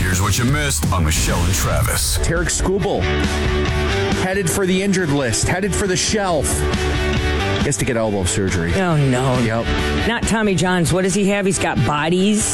Here's what you missed on Michelle and Travis. Tarek Skubal, headed for the injured list, headed for the shelf. He has to get elbow surgery. Oh, no. Yep. Not Tommy John's. What does he have? He's got bodies.